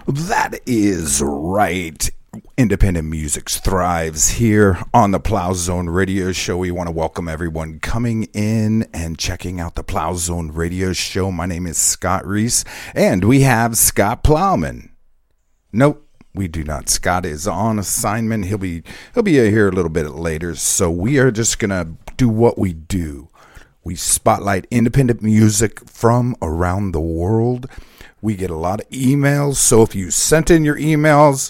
That is right. Independent music thrives here on the Plow Zone Radio Show. We want to welcome everyone coming in and checking out the Plow Zone Radio Show. My name is Scott Reese, and we have Scott Plowman. Nope, we do not. Scott is on assignment. He'll be here a little bit later. So we are just gonna do what we do. We spotlight independent music from around the world. We get a lot of emails, so if you sent in your emails,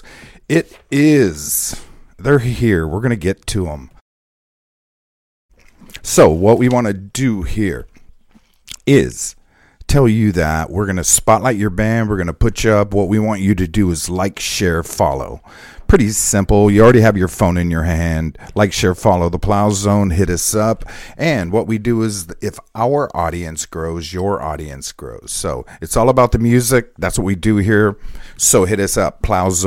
they're here. We're going to get to them. So what we want to do here is tell you that we're going to spotlight your band. We're going to put you up. What we want you to do is like, share, follow. Pretty simple. You already have your phone in your hand. Like, share, follow the Plow Zone. Hit us up. And what we do is if our audience grows, your audience grows. So it's all about the music. That's what we do here. So hit us up,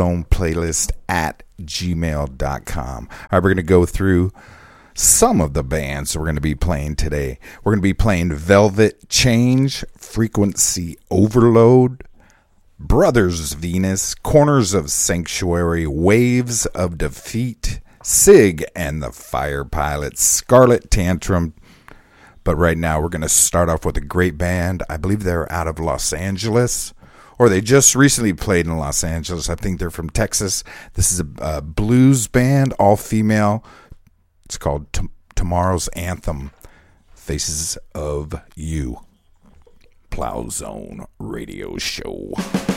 plowzoneplaylist@gmail.com. All right, we're going to go through some of the bands we're going to be playing today. We're going to be playing Velvet Change, Frequency Overload, Brothers Venus, Corners of Sanctuary, Waves of Defeat, Sig and the Fire Pilots, Scarlet Tantrum. But right now we're going to start off with a great band. I believe they're out of Los Angeles, or they just recently played in Los Angeles. I think they're from Texas. This is a blues band, all female. It's called Tomorrow's Anthem, Faces of You. Plow Zone Radio Show.